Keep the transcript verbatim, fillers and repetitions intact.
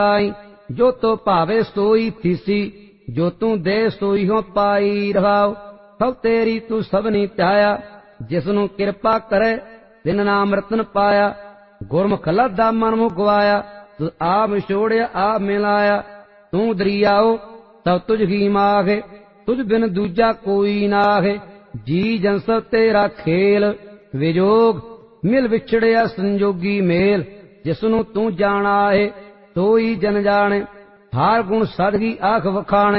जो तो भावे सोई थीसी, जो तू दे सोई हो पाई। रहाओ सब तेरी तू सबनी त्याया, जिसनू किरपा करे तिन नाम रतन पाया। गुरमुख लदा मन मुँह गवाया, तू आप छोड़िया आप मिलाया। तू दरियाओ सब तुझ ही माहे, तुझ बिन दूजा कोई नाहे। जी जन सब तेरा खेल, विजोग मिल विछड़िया संजोगी मेल। जिसनू तू जाना है सोई जन जाने, हार गुण सादगी आख वखाणे।